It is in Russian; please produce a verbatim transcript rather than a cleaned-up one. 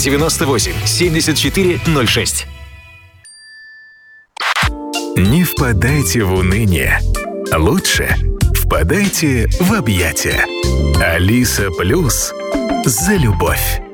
девяносто восемь семьдесят четыре ноль шесть. Не впадайте в уныние. Лучше впадайте в объятия. Алиса Плюс за любовь.